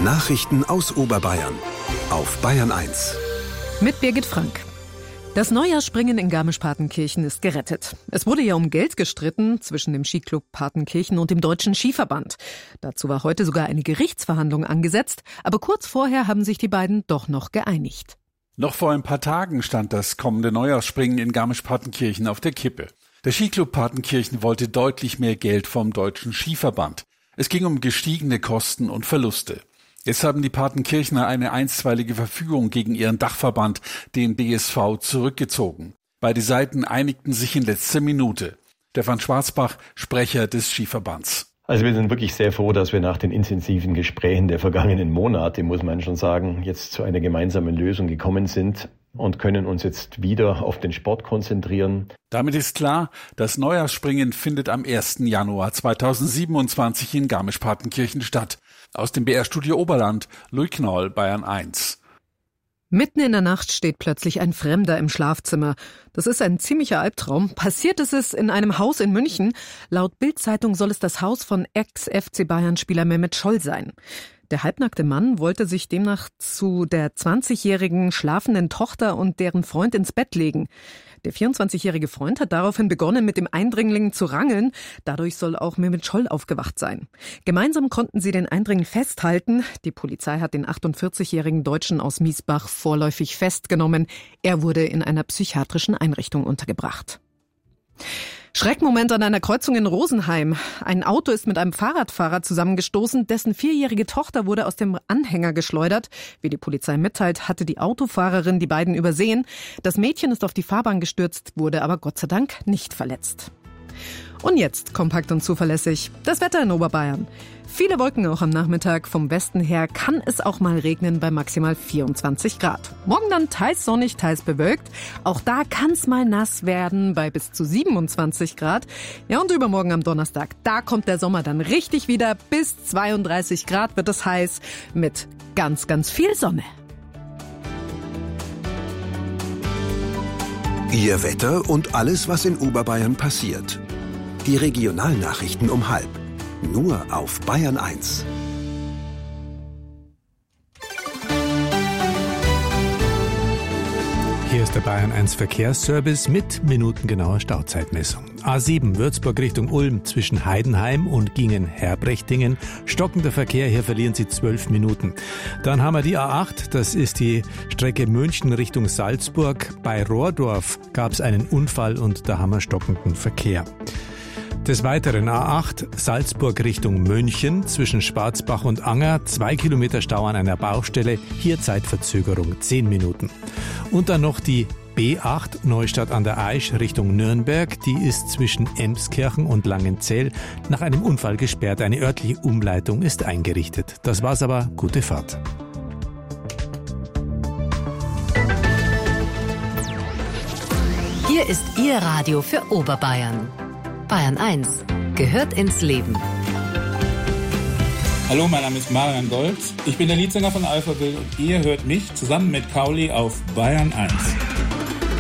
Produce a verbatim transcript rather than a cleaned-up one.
Nachrichten aus Oberbayern auf Bayern eins. Mit Birgit Frank. Das Neujahrsspringen in Garmisch-Partenkirchen ist gerettet. Es wurde ja um Geld gestritten zwischen dem Skiclub Partenkirchen und dem Deutschen Skiverband. Dazu war heute sogar eine Gerichtsverhandlung angesetzt, aber kurz vorher haben sich die beiden doch noch geeinigt. Noch vor ein paar Tagen stand das kommende Neujahrsspringen in Garmisch-Partenkirchen auf der Kippe. Der Skiclub Partenkirchen wollte deutlich mehr Geld vom Deutschen Skiverband. Es ging um gestiegene Kosten und Verluste. Jetzt haben die Partenkirchner eine einstweilige Verfügung gegen ihren Dachverband, den D S V, zurückgezogen. Beide Seiten einigten sich in letzter Minute. Stefan Schwarzbach, Sprecher des Skiverbands. Also wir sind wirklich sehr froh, dass wir nach den intensiven Gesprächen der vergangenen Monate, muss man schon sagen, jetzt zu einer gemeinsamen Lösung gekommen sind und können uns jetzt wieder auf den Sport konzentrieren. Damit ist klar, das Neujahrsspringen findet am ersten Januar zweitausendsiebenundzwanzig in Garmisch-Partenkirchen statt. Aus dem B R-Studio Oberland, Louis Knoll, Bayern eins. Mitten in der Nacht steht plötzlich ein Fremder im Schlafzimmer. Das ist ein ziemlicher Albtraum. Passiert ist es in einem Haus in München. Laut Bild-Zeitung soll es das Haus von Ex-F C Bayern-Spieler Mehmet Scholl sein. Der halbnackte Mann wollte sich demnach zu der zwanzigjährigen schlafenden Tochter und deren Freund ins Bett legen. Der vierundzwanzigjährige Freund hat daraufhin begonnen, mit dem Eindringling zu rangeln. Dadurch soll auch Mehmet Scholl aufgewacht sein. Gemeinsam konnten sie den Eindringling festhalten. Die Polizei hat den achtundvierzigjährigen Deutschen aus Miesbach vorläufig festgenommen. Er wurde in einer psychiatrischen Einrichtung untergebracht. Schreckmoment an einer Kreuzung in Rosenheim. Ein Auto ist mit einem Fahrradfahrer zusammengestoßen, dessen vierjährige Tochter wurde aus dem Anhänger geschleudert. Wie die Polizei mitteilt, hatte die Autofahrerin die beiden übersehen. Das Mädchen ist auf die Fahrbahn gestürzt, wurde aber Gott sei Dank nicht verletzt. Und jetzt kompakt und zuverlässig das Wetter in Oberbayern. Viele Wolken auch am Nachmittag. Vom Westen her kann es auch mal regnen bei maximal vierundzwanzig Grad. Morgen dann teils sonnig, teils bewölkt. Auch da kann es mal nass werden bei bis zu siebenundzwanzig Grad. Ja, und übermorgen am Donnerstag, da kommt der Sommer dann richtig wieder. Bis zweiunddreißig Grad wird es heiß mit ganz, ganz viel Sonne. Ihr Wetter und alles, was in Oberbayern passiert. Die Regionalnachrichten um halb. Nur auf Bayern eins. Hier ist der Bayern eins Verkehrsservice mit minutengenauer Stauzeitmessung. A sieben Würzburg Richtung Ulm zwischen Heidenheim und Gingen-Herbrechtingen. Stockender Verkehr, hier verlieren Sie zwölf Minuten. Dann haben wir die A acht, das ist die Strecke München Richtung Salzburg. Bei Rohrdorf gab es einen Unfall und da haben wir stockenden Verkehr. Des Weiteren A acht, Salzburg Richtung München, zwischen Schwarzbach und Anger, zwei Kilometer Stau an einer Baustelle, hier Zeitverzögerung, zehn Minuten. Und dann noch die B acht, Neustadt an der Aisch Richtung Nürnberg, die ist zwischen Emskirchen und Langenzell nach einem Unfall gesperrt, eine örtliche Umleitung ist eingerichtet. Das war's aber, gute Fahrt. Hier ist Ihr Radio für Oberbayern. Bayern eins gehört ins Leben. Hallo, mein Name ist Marian Golz. Ich bin der Leadsänger von Alphaville und ihr hört mich zusammen mit Kauli auf Bayern eins.